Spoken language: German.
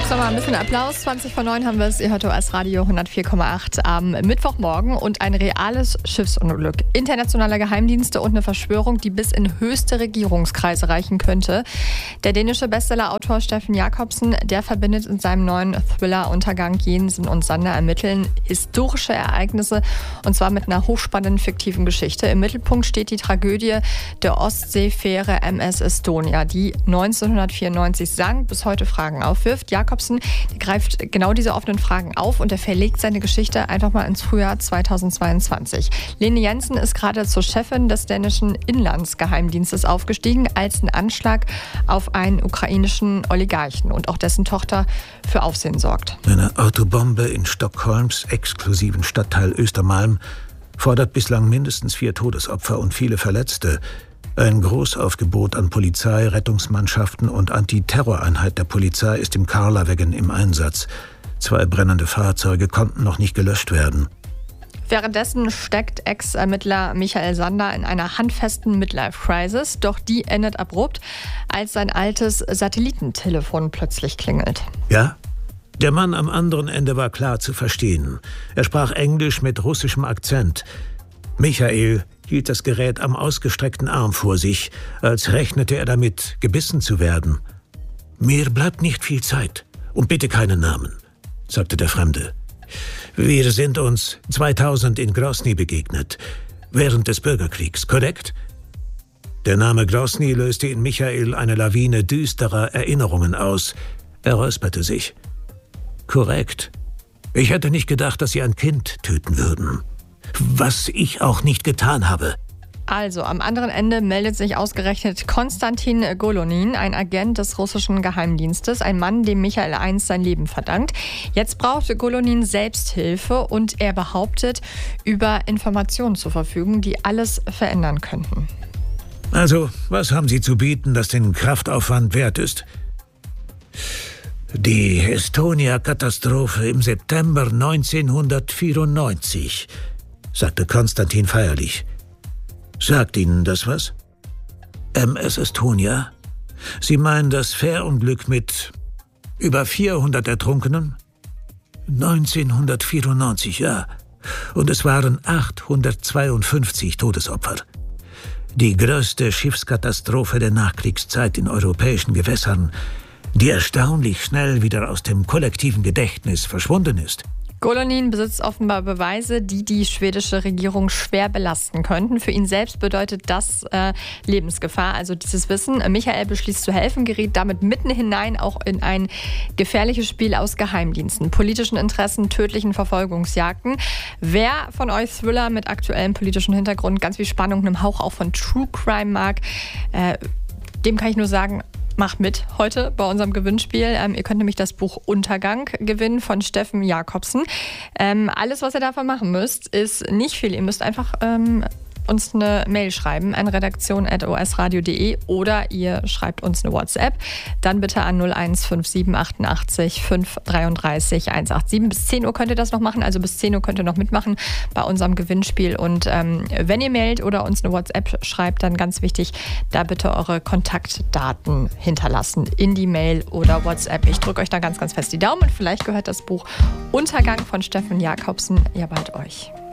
Gibt's noch mal ein bisschen Applaus. 20:09 haben wir es. Ihr hört OS Radio 104,8 am Mittwochmorgen und ein reales Schiffsunglück. Internationale Geheimdienste und eine Verschwörung, die bis in höchste Regierungskreise reichen könnte. Der dänische Bestsellerautor Steffen Jacobsen, der verbindet in seinem neuen Thriller Untergang Jensen und Sander ermitteln historische Ereignisse und zwar mit einer hochspannenden fiktiven Geschichte. Im Mittelpunkt steht die Tragödie der Ostseefähre MS Estonia, die 1994 sank, bis heute Fragen aufwirft. Jacobsen greift genau diese offenen Fragen auf und er verlegt seine Geschichte einfach mal ins Frühjahr 2022. Lene Jensen ist gerade zur Chefin des dänischen Inlandsgeheimdienstes aufgestiegen, als ein Anschlag auf einen ukrainischen Oligarchen und auch dessen Tochter für Aufsehen sorgt. Eine Autobombe in Stockholms exklusiven Stadtteil Östermalm fordert bislang mindestens 4 Todesopfer und viele Verletzte. Ein Großaufgebot an Polizei, Rettungsmannschaften und Antiterroreinheit der Polizei ist im Karlavaggen im Einsatz. 2 brennende Fahrzeuge konnten noch nicht gelöscht werden. Währenddessen steckt Ex-Ermittler Michael Sander in einer handfesten Midlife-Crisis. Doch die endet abrupt, als sein altes Satellitentelefon plötzlich klingelt. Ja? Der Mann am anderen Ende war klar zu verstehen. Er sprach Englisch mit russischem Akzent. Michael hielt das Gerät am ausgestreckten Arm vor sich, als rechnete er damit, gebissen zu werden. »Mir bleibt nicht viel Zeit. Und bitte keinen Namen«, sagte der Fremde. »Wir sind uns 2000 in Grosny begegnet, während des Bürgerkriegs, korrekt?« Der Name Grosny löste in Michael eine Lawine düsterer Erinnerungen aus. Er räusperte sich. »Korrekt. Ich hätte nicht gedacht, dass Sie ein Kind töten würden. Was ich auch nicht getan habe.« Also, am anderen Ende meldet sich ausgerechnet Konstantin Golonin, ein Agent des russischen Geheimdienstes, ein Mann, dem Michael einst sein Leben verdankt. Jetzt braucht Golonin selbst Hilfe und er behauptet, über Informationen zu verfügen, die alles verändern könnten. Also, was haben Sie zu bieten, das den Kraftaufwand wert ist? Die Estonia-Katastrophe im September 1994, sagte Konstantin feierlich. Sagt Ihnen das was? MS Estonia? Sie meinen das Fährunglück mit über 400 Ertrunkenen? 1994, ja. Und es waren 852 Todesopfer. Die größte Schiffskatastrophe der Nachkriegszeit in europäischen Gewässern, die erstaunlich schnell wieder aus dem kollektiven Gedächtnis verschwunden ist. Golonin besitzt offenbar Beweise, die die schwedische Regierung schwer belasten könnten. Für ihn selbst bedeutet das Lebensgefahr, also dieses Wissen. Michael beschließt zu helfen, gerät damit mitten hinein auch in ein gefährliches Spiel aus Geheimdiensten, politischen Interessen, tödlichen Verfolgungsjagden. Wer von euch Thriller mit aktuellem politischen Hintergrund, ganz viel Spannung, einem Hauch auch von True Crime mag, dem kann ich nur sagen, macht mit heute bei unserem Gewinnspiel. Ihr könnt nämlich das Buch Untergang gewinnen von Steffen Jacobsen. Alles, was ihr davon machen müsst, ist nicht viel. Ihr müsst einfach uns eine Mail schreiben an redaktion@osradio.de oder ihr schreibt uns eine WhatsApp. Dann bitte an 0157 88 533 187. Bis 10 Uhr könnt ihr das noch machen. Also bis 10 Uhr könnt ihr noch mitmachen bei unserem Gewinnspiel. Und wenn ihr mailt oder uns eine WhatsApp schreibt, dann ganz wichtig, da bitte eure Kontaktdaten hinterlassen in die Mail oder WhatsApp. Ich drücke euch da ganz, ganz fest die Daumen und vielleicht gehört das Buch Untergang von Steffen Jacobsen ja bald euch.